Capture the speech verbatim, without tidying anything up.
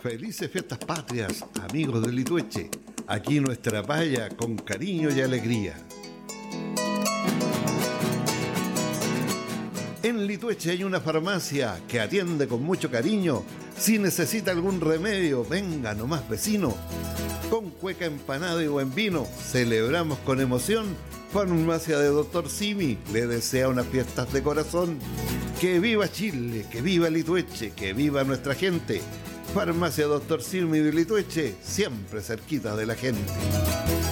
Felices fiestas patrias, amigos de Litueche. Aquí nuestra paya con cariño y alegría. En Litueche hay una farmacia que atiende con mucho cariño. Si necesita algún remedio, venga nomás vecino. Con cueca empanada y buen vino, celebramos con emoción. Farmacia de Doctor Simi le desea unas fiestas de corazón. Que viva Chile, que viva Litueche, que viva nuestra gente. Farmacia Doctor Simi de Litueche, siempre cerquita de la gente.